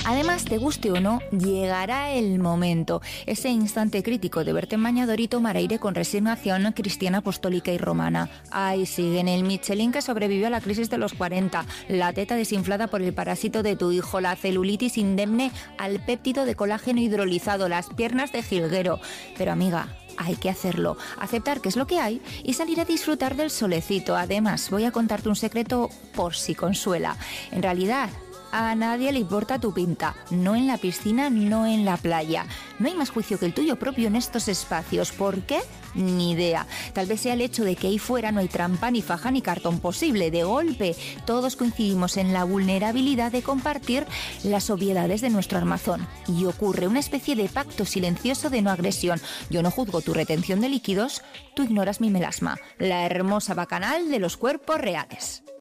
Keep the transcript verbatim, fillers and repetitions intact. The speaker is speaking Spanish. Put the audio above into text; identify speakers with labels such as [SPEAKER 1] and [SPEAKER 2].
[SPEAKER 1] Además, te guste o no, llegará el momento, ese instante crítico de verte en bañador y tomar aire con resignación cristiana, apostólica y romana. Ay, siguen el Michelin que sobrevivió a la crisis de los cuarenta, la teta desinflada por el parásito de tu hijo, la celulitis indemne al péptido de colágeno hidrolizado, las piernas de jilguero. Pero amiga, hay que hacerlo, aceptar que es lo que hay y salir a disfrutar del solecito. Además, voy a contarte un secreto por si consuela. En realidad, a nadie le importa tu pinta, no en la piscina, no en la playa. No hay más juicio que el tuyo propio en estos espacios. ¿Por qué? Ni idea. Tal vez sea el hecho de que ahí fuera no hay trampa, ni faja, ni cartón posible. De golpe, todos coincidimos en la vulnerabilidad de compartir las obviedades de nuestro armazón. Y ocurre una especie de pacto silencioso de no agresión. Yo no juzgo tu retención de líquidos, tú ignoras mi melasma, la hermosa bacanal de los cuerpos reales.